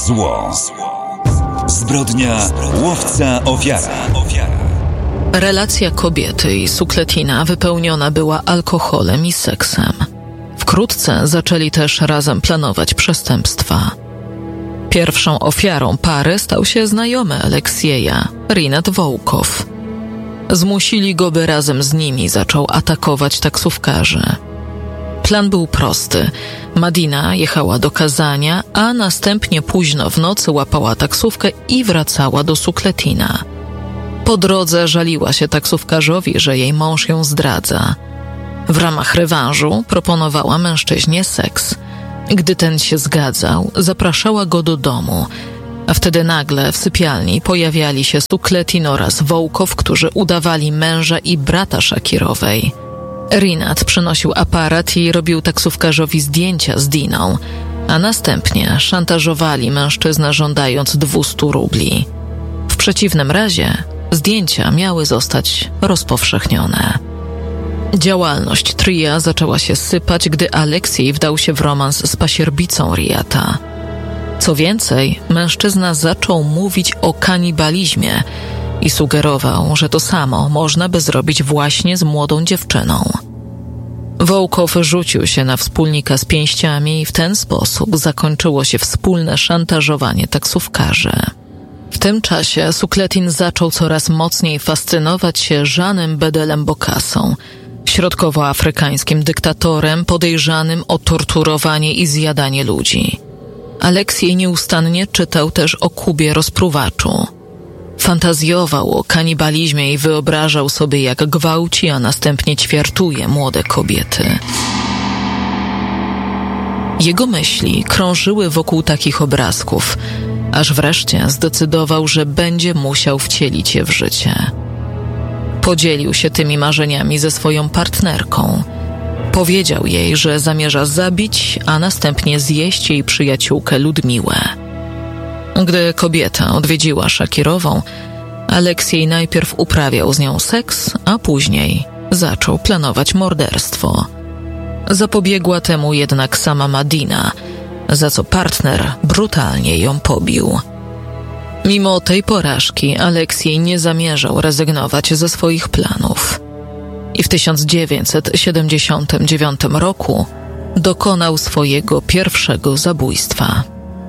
Zło. Zbrodnia, łowca, ofiara. Relacja kobiety i Sukletina wypełniona była alkoholem i seksem. Wkrótce zaczęli też razem planować przestępstwa. Pierwszą ofiarą pary stał się znajomy Aleksieja, Rinat Wołkow. Zmusili go, by razem z nimi zaczął atakować taksówkarzy. Plan był prosty. Madina jechała do Kazania, a następnie późno w nocy łapała taksówkę i wracała do Sukletina. Po drodze żaliła się taksówkarzowi, że jej mąż ją zdradza. W ramach rewanżu proponowała mężczyźnie seks. Gdy ten się zgadzał, zapraszała go do domu, a wtedy nagle w sypialni pojawiali się Sukletin oraz Wołkow, którzy udawali męża i brata Szakirowej. Rinat przynosił aparat i robił taksówkarzowi zdjęcia z Diną, a następnie szantażowali mężczyznę, żądając 200 rubli. W przeciwnym razie zdjęcia miały zostać rozpowszechnione. Działalność tria zaczęła się sypać, gdy Aleksiej wdał się w romans z pasierbicą Rijata. Co więcej, mężczyzna zaczął mówić o kanibalizmie i sugerował, że to samo można by zrobić właśnie z młodą dziewczyną. Wołkow rzucił się na wspólnika z pięściami i w ten sposób zakończyło się wspólne szantażowanie taksówkarzy. W tym czasie Sukletin zaczął coraz mocniej fascynować się Jeanem Bedelem Bokasą, środkowoafrykańskim dyktatorem podejrzanym o torturowanie i zjadanie ludzi. Aleksiej nieustannie czytał też o Kubie Rozpruwaczu. Fantazjował o kanibalizmie i wyobrażał sobie, jak gwałci, a następnie ćwiartuje młode kobiety. Jego myśli krążyły wokół takich obrazków, aż wreszcie zdecydował, że będzie musiał wcielić je w życie. Podzielił się tymi marzeniami ze swoją partnerką. Powiedział jej, że zamierza zabić, a następnie zjeść jej przyjaciółkę Ludmiłę. Gdy kobieta odwiedziła Szakirową, Aleksiej najpierw uprawiał z nią seks, a później zaczął planować morderstwo. Zapobiegła temu jednak sama Madina, za co partner brutalnie ją pobił. Mimo tej porażki Aleksiej nie zamierzał rezygnować ze swoich planów. I w 1979 roku dokonał swojego pierwszego zabójstwa.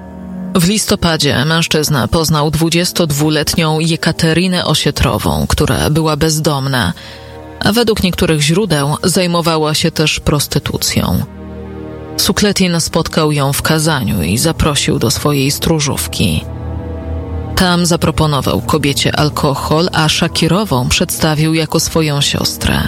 W listopadzie mężczyzna poznał 22-letnią Jekaterinę Osietrową, która była bezdomna, a według niektórych źródeł zajmowała się też prostytucją. Sukletin spotkał ją w Kazaniu i zaprosił do swojej stróżówki. Tam zaproponował kobiecie alkohol, a Szakirową przedstawił jako swoją siostrę.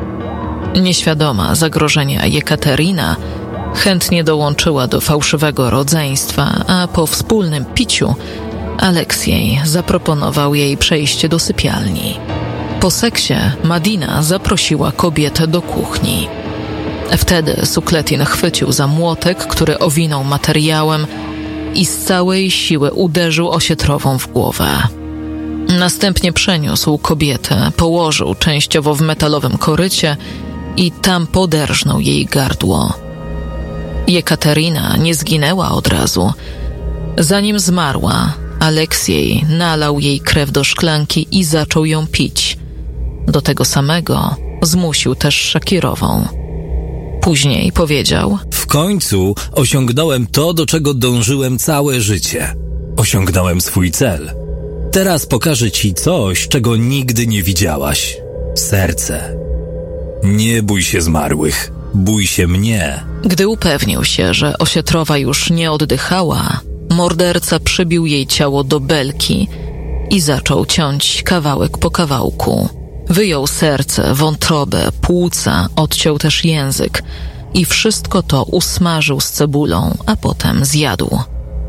Nieświadoma zagrożenia Jekaterina chętnie dołączyła do fałszywego rodzeństwa, a po wspólnym piciu Aleksiej zaproponował jej przejście do sypialni. Po seksie Madina zaprosiła kobietę do kuchni. Wtedy Sukletin chwycił za młotek, który owinął materiałem i z całej siły uderzył Osietrową w głowę. Następnie przeniósł kobietę, położył częściowo w metalowym korycie i tam poderżnął jej gardło. Jekaterina nie zginęła od razu. Zanim zmarła, Aleksiej nalał jej krew do szklanki i zaczął ją pić. Do tego samego zmusił też Szakirową. Później powiedział: w końcu osiągnąłem to, do czego dążyłem całe życie. Osiągnąłem swój cel. Teraz pokażę ci coś, czego nigdy nie widziałaś. Serce. Nie bój się zmarłych. Bój się mnie. Gdy upewnił się, że Osietrowa już nie oddychała, morderca przybił jej ciało do belki i zaczął ciąć kawałek po kawałku. Wyjął serce, wątrobę, płuca, odciął też język i wszystko to usmażył z cebulą, a potem zjadł.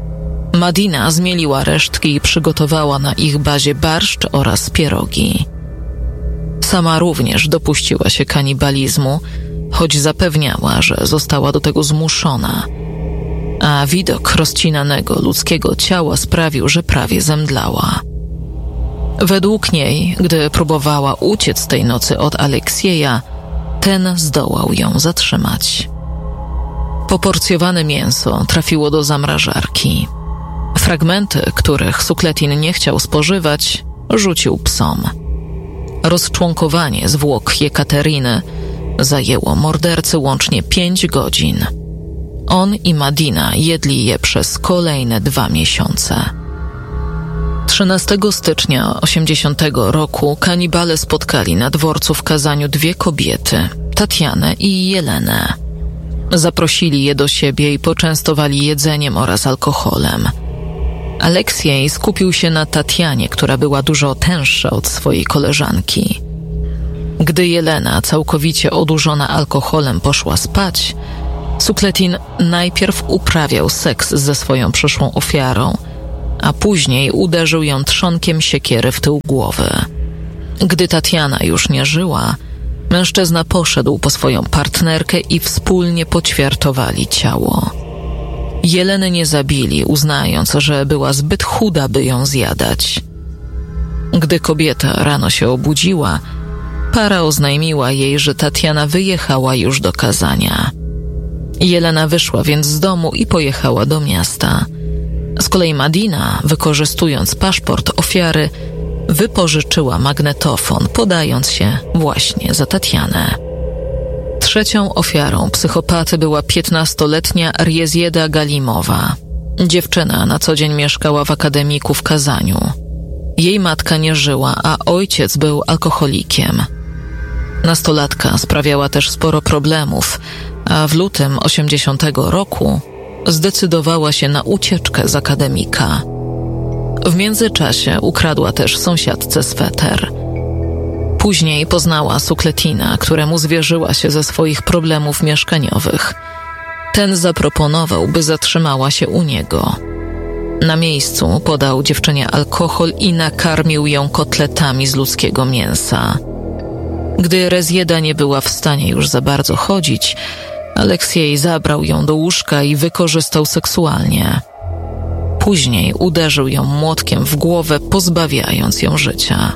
Madina zmieliła resztki i przygotowała na ich bazie barszcz oraz pierogi. Sama również dopuściła się kanibalizmu, choć zapewniała, że została do tego zmuszona, a widok rozcinanego ludzkiego ciała sprawił, że prawie zemdlała. Według niej, gdy próbowała uciec tej nocy od Aleksieja, ten zdołał ją zatrzymać. Poporcjowane mięso trafiło do zamrażarki. W Fragmenty, których Sukletin nie chciał spożywać, rzucił psom. Rozczłonkowanie zwłok Jekateryny zajęło mordercy łącznie 5 godzin. On i Madina jedli je przez kolejne 2 miesiące. 13 stycznia 80 roku kanibale spotkali na dworcu w Kazaniu 2 kobiety, Tatianę i Jelenę. Zaprosili je do siebie i poczęstowali jedzeniem oraz alkoholem. Aleksiej skupił się na Tatianie, która była dużo tęższa od swojej koleżanki. Gdy Jelena, całkowicie odurzona alkoholem, poszła spać, Sukletin najpierw uprawiał seks ze swoją przyszłą ofiarą, a później uderzył ją trzonkiem siekiery w tył głowy. Gdy Tatiana już nie żyła, mężczyzna poszedł po swoją partnerkę i wspólnie poćwiartowali ciało. Jeleny nie zabili, uznając, że była zbyt chuda, by ją zjadać. Gdy kobieta rano się obudziła, para oznajmiła jej, że Tatiana wyjechała już do Kazania. Jelena wyszła więc z domu i pojechała do miasta. Z kolei Madina, wykorzystując paszport ofiary, wypożyczyła magnetofon, podając się właśnie za Tatianę. Trzecią ofiarą psychopaty była 15-letnia Rjezieda Galimowa. Dziewczyna na co dzień mieszkała w akademiku w Kazaniu. Jej matka nie żyła, a ojciec był alkoholikiem. Nastolatka sprawiała też sporo problemów, a w lutym 80 roku zdecydowała się na ucieczkę z akademika. W międzyczasie ukradła też sąsiadce sweter. Później poznała Sukletina, któremu zwierzyła się ze swoich problemów mieszkaniowych. Ten zaproponował, by zatrzymała się u niego. Na miejscu podał dziewczynie alkohol i nakarmił ją kotletami z ludzkiego mięsa. Gdy Rjezieda nie była w stanie już za bardzo chodzić, Aleksiej zabrał ją do łóżka i wykorzystał seksualnie. Później uderzył ją młotkiem w głowę, pozbawiając ją życia.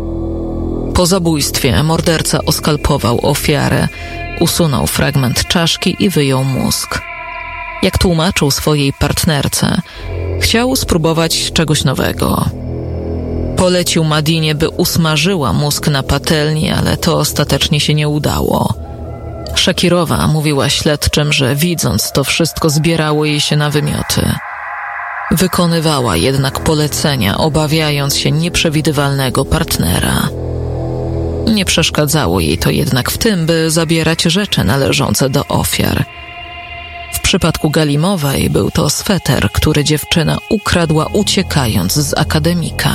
Po zabójstwie morderca oskalpował ofiarę, usunął fragment czaszki i wyjął mózg. Jak tłumaczył swojej partnerce, chciał spróbować czegoś nowego. Polecił Madinie, by usmażyła mózg na patelni, ale to ostatecznie się nie udało. Szakirowa mówiła śledczym, że widząc to wszystko zbierało jej się na wymioty. Wykonywała jednak polecenia, obawiając się nieprzewidywalnego partnera. Nie przeszkadzało jej to jednak w tym, by zabierać rzeczy należące do ofiar. W przypadku Galimowej był to sweter, który dziewczyna ukradła uciekając z akademika.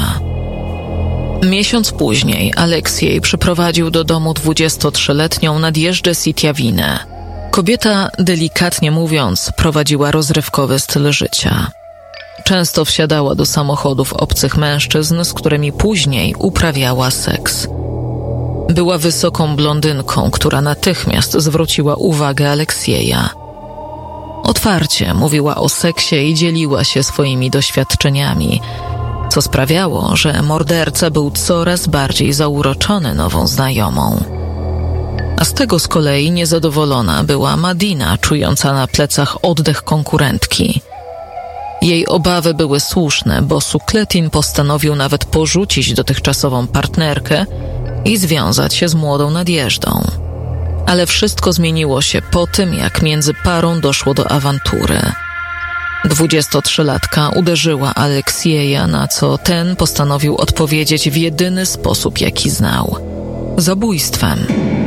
Miesiąc później Aleksiej przyprowadził do domu 23-letnią Nadjeżdę Sitjawinę. Kobieta, delikatnie mówiąc, prowadziła rozrywkowy styl życia. Często wsiadała do samochodów obcych mężczyzn, z którymi później uprawiała seks. Była wysoką blondynką, która natychmiast zwróciła uwagę Aleksieja. Otwarcie mówiła o seksie i dzieliła się swoimi doświadczeniami, co sprawiało, że morderca był coraz bardziej zauroczony nową znajomą. A z tego z kolei niezadowolona była Madina, czująca na plecach oddech konkurentki. Jej obawy były słuszne, bo Sukletin postanowił nawet porzucić dotychczasową partnerkę i związać się z młodą Nadjeżdą. Ale wszystko zmieniło się po tym, jak między parą doszło do awantury. 23-latka uderzyła Aleksieja, na co ten postanowił odpowiedzieć w jedyny sposób, jaki znał – zabójstwem.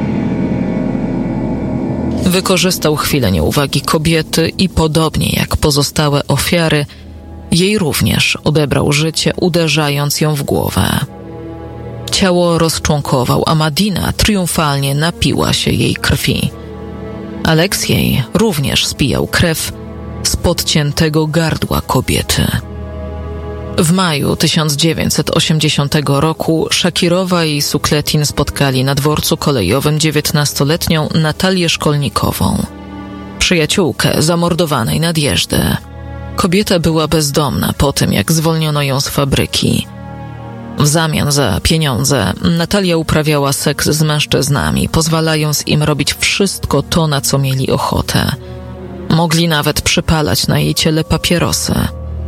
Wykorzystał chwilę nieuwagi kobiety i podobnie jak pozostałe ofiary, jej również odebrał życie, uderzając ją w głowę. Ciało rozczłonkował, a Madina triumfalnie napiła się jej krwi. Aleksiej również spijał krew z podciętego gardła kobiety. W maju 1980 roku Szakirowa i Sukletin spotkali na dworcu kolejowym 19-letnią Natalię Szkolnikową, przyjaciółkę zamordowanej Nadjeżdy. Kobieta była bezdomna po tym, jak zwolniono ją z fabryki. W zamian za pieniądze Natalia uprawiała seks z mężczyznami, pozwalając im robić wszystko to, na co mieli ochotę. Mogli nawet przypalać na jej ciele papierosy.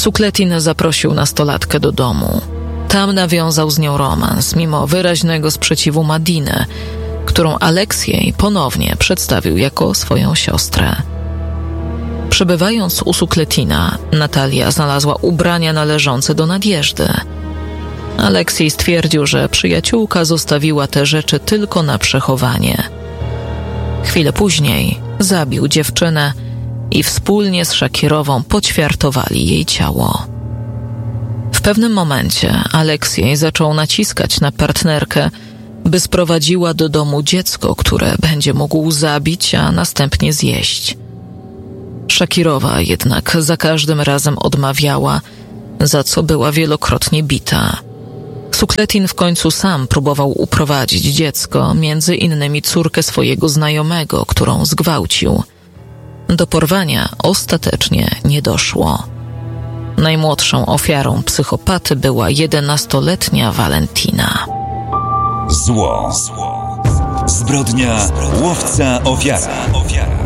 Sukletin zaprosił nastolatkę do domu. Tam nawiązał z nią romans, mimo wyraźnego sprzeciwu Madiny, którą Aleksiej ponownie przedstawił jako swoją siostrę. Przebywając u Sukletina, Natalia znalazła ubrania należące do Nadjeżdy. Aleksiej stwierdził, że przyjaciółka zostawiła te rzeczy tylko na przechowanie. Chwilę później zabił dziewczynę i wspólnie z Szakirową poćwiartowali jej ciało. W pewnym momencie Aleksiej zaczął naciskać na partnerkę, by sprowadziła do domu dziecko, które będzie mógł zabić, a następnie zjeść. Szakirowa jednak za każdym razem odmawiała, za co była wielokrotnie bita. Sukletin w końcu sam próbował uprowadzić dziecko, między innymi córkę swojego znajomego, którą zgwałcił. Do porwania ostatecznie nie doszło. Najmłodszą ofiarą psychopaty była 11-letnia Valentina. Zło. Zbrodnia łowca ofiara.